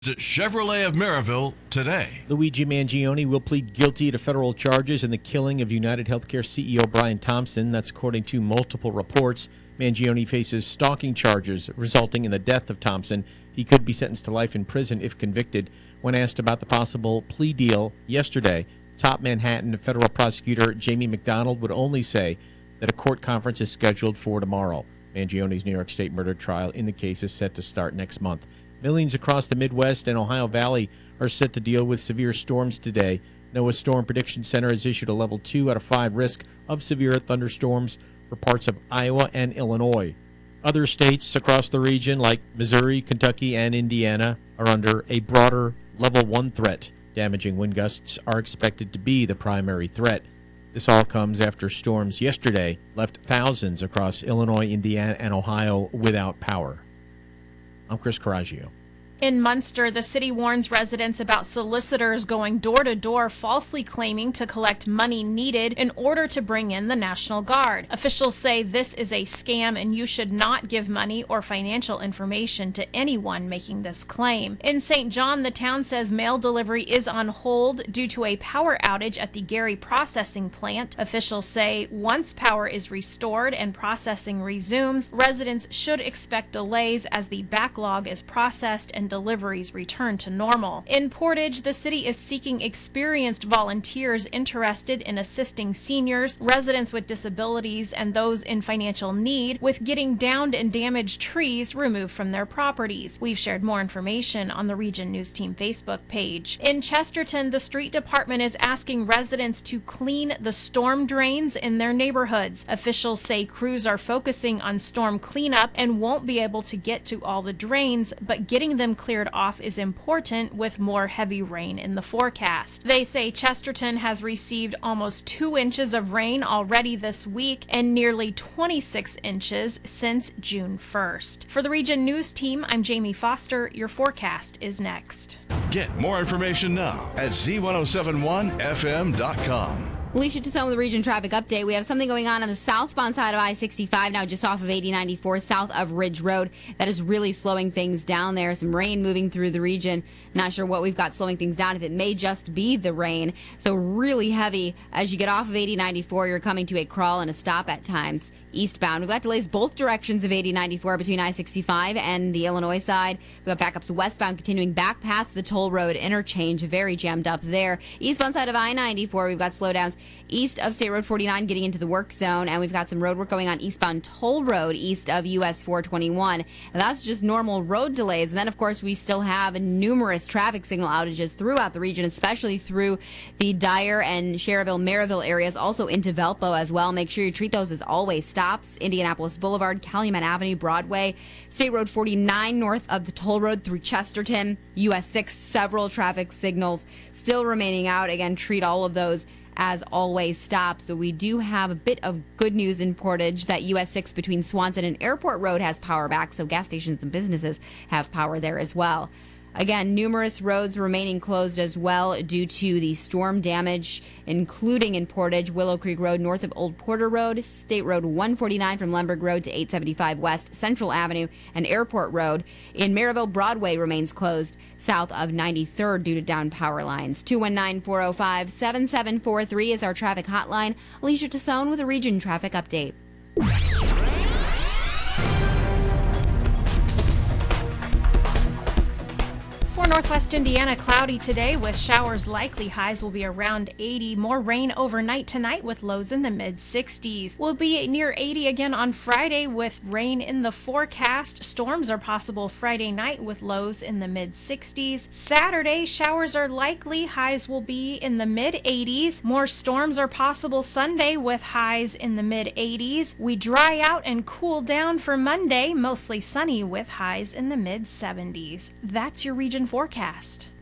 Chevrolet of Maryville today. Luigi Mangione will plead guilty to federal charges in the killing of United Healthcare CEO Brian Thompson. That's according to multiple reports. Mangione faces stalking charges resulting in the death of Thompson. He could be sentenced to life in prison if convicted. When asked about the possible plea deal yesterday, top Manhattan federal prosecutor Jamie McDonald would only say that a court conference is scheduled for tomorrow. Mangione's New York State murder trial in the case is set to start next month. Millions across the Midwest and Ohio Valley are set to deal with severe storms today. NOAA Storm Prediction Center has issued a level 2 out of 5 risk of severe thunderstorms for parts of Iowa and Illinois. Other states across the region, like Missouri, Kentucky, and Indiana, are under a broader level 1 threat. Damaging wind gusts are expected to be the primary threat. This all comes after storms yesterday left thousands across Illinois, Indiana, and Ohio without power. I'm Chris Coraggio. In Munster, the city warns residents about solicitors going door-to-door falsely claiming to collect money needed in order to bring in the National Guard. Officials say this is a scam and you should not give money or financial information to anyone making this claim. In St. John, the town says mail delivery is on hold due to a power outage at the Gary processing plant. Officials say once power is restored and processing resumes, residents should expect delays as the backlog is processed and deliveries return to normal. In Portage, the city is seeking experienced volunteers interested in assisting seniors, residents with disabilities, and those in financial need with getting downed and damaged trees removed from their properties. We've shared more information on the Region News Team Facebook page. In Chesterton, the street department is asking residents to clean the storm drains in their neighborhoods. Officials say crews are focusing on storm cleanup and won't be able to get to all the drains, but getting them cleared off is important with more heavy rain in the forecast. They say Chesterton has received almost 2 inches of rain already this week and nearly 26 inches since June 1st. For the Region News Team, I'm Jamie Foster. Your forecast is next. Get more information now at z1071fm.com. Alicia Tassone with the Region Traffic Update. We have something going on the southbound side of I-65 now, just off of 8094 south of Ridge Road. That is really slowing things down there. Some rain moving through the region. Not sure what we've got slowing things down, if it may just be the rain. So really heavy as you get off of 8094. You're coming to a crawl and a stop at times eastbound. We've got delays both directions of 8094 between I-65 and the Illinois side. We've got backups westbound continuing back past the toll road interchange. Very jammed up there. Eastbound side of I-94, we've got slowdowns east of State Road 49 getting into the work zone, and we've got some road work going on eastbound toll road east of US 421. And that's just normal road delays. And then, of course, we still have numerous traffic signal outages throughout the region, especially through the Dyer and Cherville, Maryville areas, also into Valpo as well. Make sure you treat those as always stops. Indianapolis Boulevard, Calumet Avenue, Broadway, State Road 49 north of the toll road through Chesterton, US 6, several traffic signals still remaining out. Again, treat all of those as always stops. So we do have a bit of good news in Portage that US 6 between Swanson and Airport Road has power back, so gas stations and businesses have power there as well. Again, numerous roads remaining closed as well due to the storm damage, including in Portage, Willow Creek Road north of Old Porter Road, State Road 149 from Lemberg Road to 875 West, Central Avenue, and Airport Road. In Maryville, Broadway remains closed south of 93rd due to down power lines. 219-405-7743 is our traffic hotline. Alicia Tassone with a Region Traffic Update. For Northwest Indiana, cloudy today with showers likely. Highs will be around 80. More rain overnight tonight with lows in the mid-60s. We'll be near 80 again on Friday with rain in the forecast. Storms are possible Friday night with lows in the mid-60s. Saturday, showers are likely. Highs will be in the mid-80s. More storms are possible Sunday with highs in the mid-80s. We dry out and cool down for Monday, mostly sunny with highs in the mid-70s. That's your region forecast.